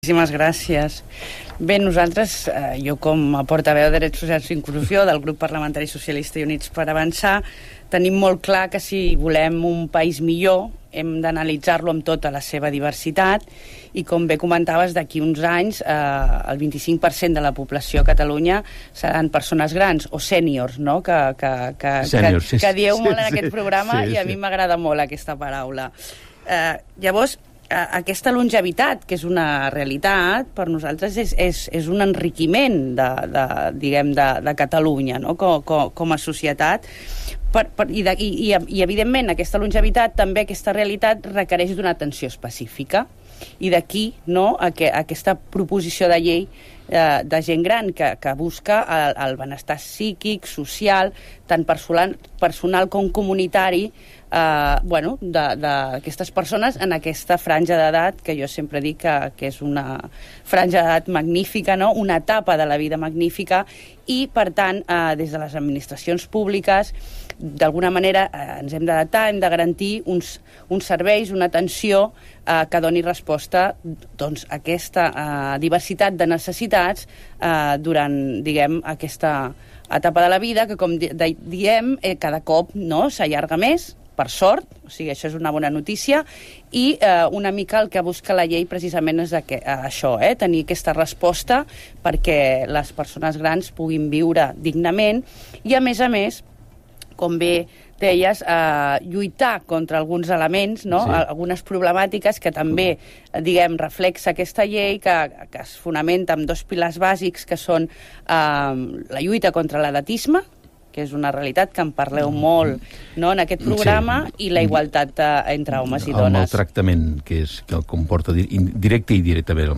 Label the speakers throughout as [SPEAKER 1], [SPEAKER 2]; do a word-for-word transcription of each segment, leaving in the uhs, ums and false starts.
[SPEAKER 1] Moltíssimes gràcies. Bé, nosaltres, eh, jo com a portaveu de Drets Socials i Inclusió del grup parlamentari socialista i Units per Avançar, tenim molt clar que si volem un país millor hem d'analitzar-lo amb tota la seva diversitat i, com bé comentaves, d'aquí uns anys eh, el vint-i-cinc per cent de la població a Catalunya seran persones grans o sèniors, no? que, que, que,
[SPEAKER 2] Sèniors,
[SPEAKER 1] que,
[SPEAKER 2] sí,
[SPEAKER 1] que dieu
[SPEAKER 2] sí,
[SPEAKER 1] molt en
[SPEAKER 2] sí,
[SPEAKER 1] aquest programa
[SPEAKER 2] sí,
[SPEAKER 1] i a
[SPEAKER 2] sí.
[SPEAKER 1] mi m'agrada molt aquesta paraula. Eh, llavors, aquesta longevitat, que és una realitat, per nosaltres és, és, és un enriquiment de, de, diguem, de, de Catalunya, no? com, com, com a societat. Per, per, i, de, i, I, evidentment, aquesta longevitat, també aquesta realitat, requereix d'una atenció específica. I d'aquí, no?, aqu aquesta proposició de llei eh, de gent gran que, que busca el, el benestar psíquic, social, tant personal, personal com comunitari, eh, bueno, d'aquestes persones en aquesta franja d'edat, que jo sempre dic que, que és una franja d'edat magnífica, no?, una etapa de la vida magnífica, i, per tant, eh, des de les administracions públiques, d'alguna manera eh, ens hem d'adaptar, hem de garantir uns, uns serveis, una atenció eh, que doni resposta doncs, a aquesta eh, diversitat de necessitats eh, durant, diguem, aquesta etapa de la vida que, com di diem, eh, cada cop no s'allarga més, per sort, o sigui, això és una bona notícia, i eh, una mica el que busca la llei precisament és que, eh, això, eh, tenir aquesta resposta perquè les persones grans puguin viure dignament i, a més a més, com bé deies, eh, lluitar contra alguns elements, no? Sí. Algunes problemàtiques que també, diguem, reflexa aquesta llei, que, que es fonamenta en dos pilars bàsics, que són eh, la lluita contra l'edatisme, que és una realitat que en parleu molt, no?, en aquest programa, sí. I la igualtat eh, entre homes i dones.
[SPEAKER 2] El maltractament, que, és, que el comporta directe i directament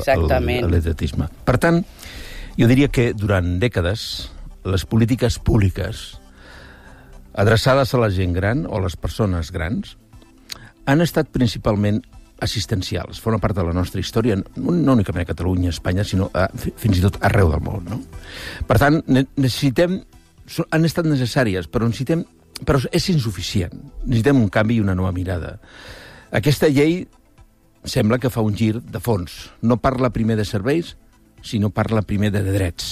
[SPEAKER 2] l'edatisme. Per tant, jo diria que durant dècades les polítiques públiques adreçades a la gent gran o a les persones grans han estat principalment assistencials. Forma part de la nostra història, no únicament a Catalunya, a Espanya, sinó a, fins i tot arreu del món, no? Per tant, necessitem... han estat necessàries, però necessitem... però és insuficient. Necessitem un canvi i una nova mirada. Aquesta llei sembla que fa un gir de fons. No parla primer de serveis, sinó parla primer de drets.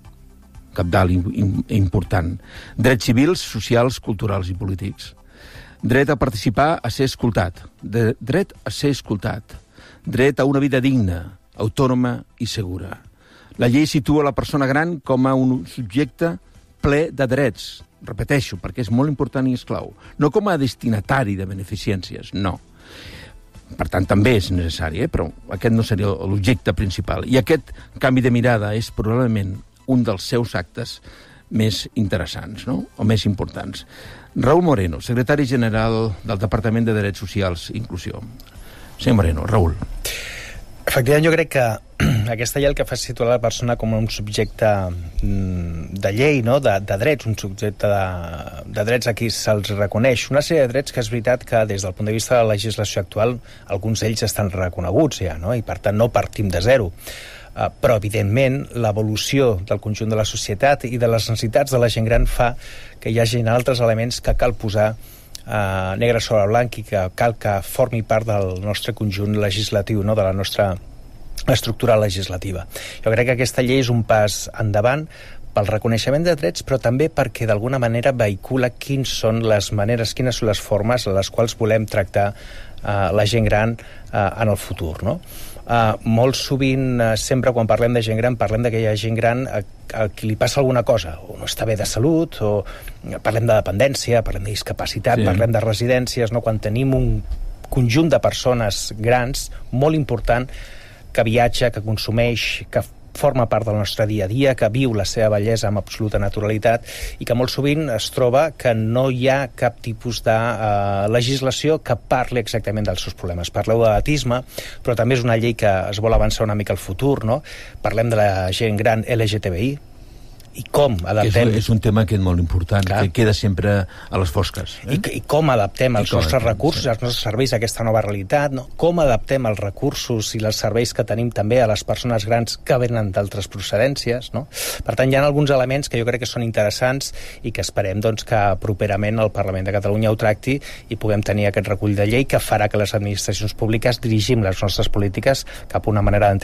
[SPEAKER 2] Cabdal i important. Drets civils, socials, culturals i polítics. Dret a participar, a ser escoltat. De, dret a ser escoltat. Dret a una vida digna, autònoma i segura. La llei situa la persona gran com a un subjecte ple de drets. Repeteixo, perquè és molt important i és clau. No com a destinatari de beneficències, no. Per tant, també és necessari, eh? Però aquest no seria l'objecte principal. I aquest canvi de mirada és probablement un dels seus actes més interessants, no?, o més importants. Raúl Moreno, secretari general del Departament de Drets Socials i Inclusió. Senyor Moreno, Raúl.
[SPEAKER 3] Efectivament, jo crec que aquesta llei el que fa és situar la persona com un subjecte de llei, no?, de, de drets, un subjecte de, de drets a qui se'ls reconeix. Una sèrie de drets que és veritat que des del punt de vista de la legislació actual alguns d'ells estan reconeguts ja, no?, i per tant no partim de zero. Uh, però, evidentment, l'evolució del conjunt de la societat i de les necessitats de la gent gran fa que hi hagi altres elements que cal posar uh, negre sobre blanc i que cal que formi part del nostre conjunt legislatiu, no?, de la nostra estructura legislativa. Jo crec que aquesta llei és un pas endavant pel reconeixement de drets, però també perquè d'alguna manera vehicula quins són les maneres, quines són les formes a les quals volem tractar uh, la gent gran uh, en el futur, no? Uh, molt sovint, uh, sempre quan parlem de gent gran, parlem de que hi ha gent gran a, a qui li passa alguna cosa, o no està bé de salut, o parlem de dependència, parlem de discapacitat, sí. Parlem de residències, no? Quan tenim un conjunt de persones grans molt important que viatja, que consumeix, que forma part del nostre dia a dia, que viu la seva bellesa amb absoluta naturalitat i que molt sovint es troba que no hi ha cap tipus de uh, legislació que parli exactament dels seus problemes. Parleu d'edatisme, però també és una llei que es vol avançar una mica al futur, no? Parlem de la gent gran L G T B I i com adaptem...
[SPEAKER 2] És, és un tema que és molt important, clar, que queda sempre a les fosques. Eh?
[SPEAKER 3] I, I com adaptem els
[SPEAKER 2] com,
[SPEAKER 3] nostres recursos,
[SPEAKER 2] sí.
[SPEAKER 3] els nostres serveis a aquesta nova realitat, no? Com adaptem els recursos i els serveis que tenim també a les persones grans que venen d'altres procedències, no? Per tant, hi ha alguns elements que jo crec que són interessants i que esperem doncs, que properament el Parlament de Catalunya ho tracti i puguem tenir aquest recull de llei que farà que les administracions públiques dirigim les nostres polítiques cap a una manera d'entendre